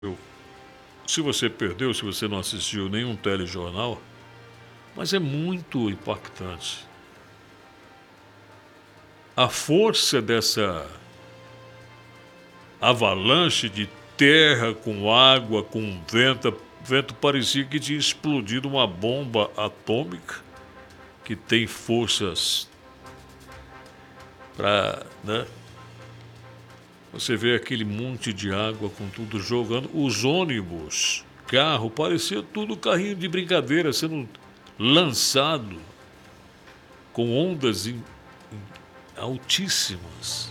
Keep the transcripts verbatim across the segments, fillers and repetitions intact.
Eu se você perdeu, se você não assistiu nenhum telejornal, mas é muito impactante. A força dessa avalanche de terra com água, com venta vento parecia que tinha explodido uma bomba atômica, que tem forças pra, né. Você vê aquele monte de água com tudo jogando, os ônibus, carro, parecia tudo carrinho de brincadeira sendo lançado com ondas em em altíssimas.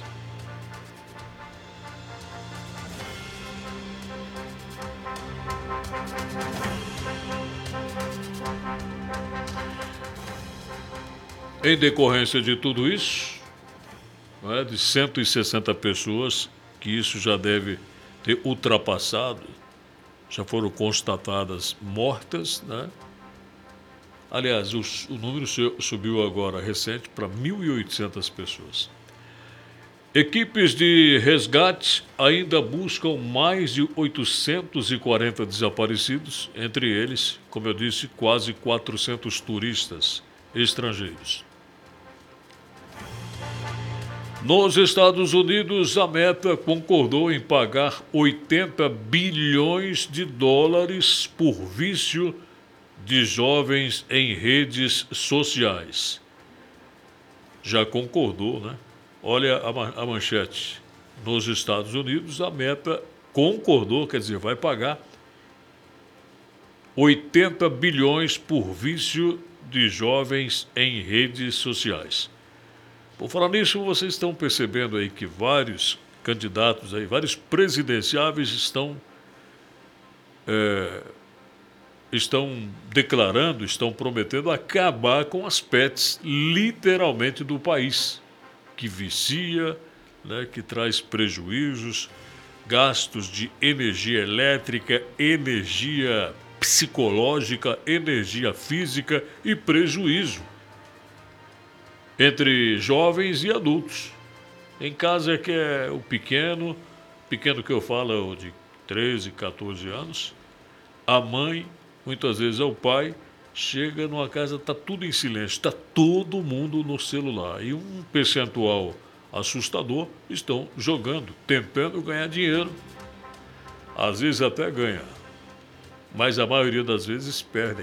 Em decorrência de tudo isso, não é, de cento e sessenta pessoas, que isso já deve ter ultrapassado, já foram constatadas mortas, né. Aliás, os o número su subiu agora recente para mil e oitocentas pessoas. Equipes de resgate ainda buscam mais de oitocentos e quarenta desaparecidos, entre eles, como eu disse, quase quatrocentos turistas estrangeiros. Nos Estados Unidos, a Meta concordou em pagar oitenta bilhões de dólares por vício de jovens em redes sociais. Já concordou, né. Olha a man a manchete. Nos Estados Unidos, a Meta concordou, quer dizer, vai pagar oitenta bilhões por vício de jovens em redes sociais. Por falar nisso, vocês estão percebendo aí que vários candidatos aí, vários presidenciáveis estão eh, estão declarando, estão prometendo acabar com as pets, literalmente, do país, que vicia, né, que traz prejuízos, gastos de energia elétrica, energia psicológica, energia física e prejuízo entre jovens e adultos. Em casa é que é o pequeno, pequeno que eu falo é o de treze, quatorze anos, a mãe, muitas vezes é o pai, chega numa casa, tá tudo em silêncio, está todo mundo no celular e um percentual assustador estão jogando, tentando ganhar dinheiro. Às vezes até ganha, mas a maioria das vezes perdem.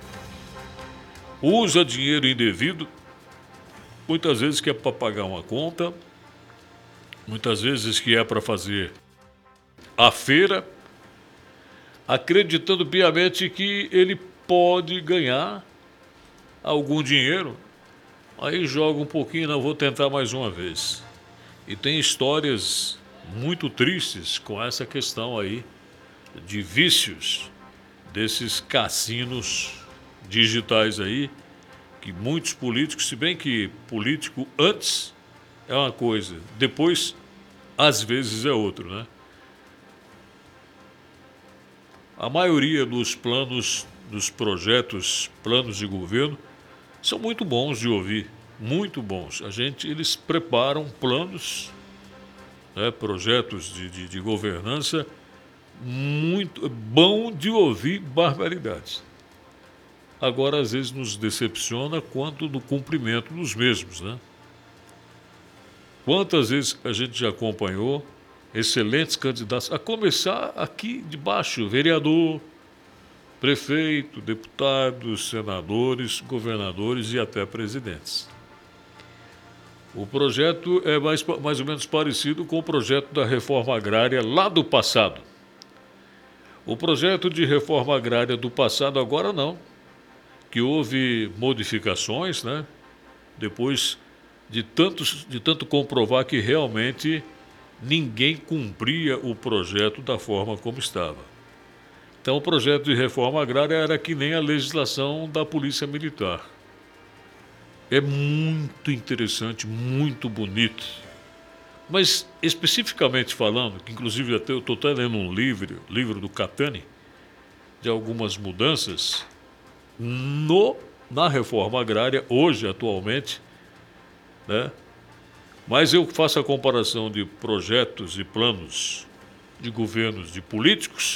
Usa dinheiro indevido, muitas vezes que é para pagar uma conta, muitas vezes que é para fazer a feira, acreditando piamente que ele pode ganhar algum dinheiro, aí joga um pouquinho, não, vou tentar mais uma vez. E tem histórias muito tristes com essa questão aí de vícios desses cassinos digitais aí, que muitos políticos, se bem que político antes é uma coisa, depois às vezes é outro, né. A maioria dos planos, dos projetos, planos de governo, são muito bons de ouvir, muito bons. A gente eles preparam planos, né, projetos de de de governança, muito bom de ouvir barbaridades. Agora, às vezes, nos decepciona quanto no cumprimento dos mesmos, né. Quantas vezes a gente já acompanhou excelentes candidatos, a começar aqui de baixo, vereador, prefeito, deputados, senadores, governadores e até presidentes. O projeto é mais pa mais ou menos parecido com o projeto da reforma agrária lá do passado. O projeto de reforma agrária do passado agora não, que houve modificações, né, depois de tantos de tanto comprovar que realmente ninguém cumpria o projeto da forma como estava. Então o projeto de reforma agrária era que nem a legislação da polícia militar. É muito interessante, muito bonito. Mas, especificamente falando, que inclusive até eu estou até lendo um livro, livro do Catani, de algumas mudanças no na reforma agrária, hoje, atualmente, né, mas eu faço a comparação de projetos e planos de governos de políticos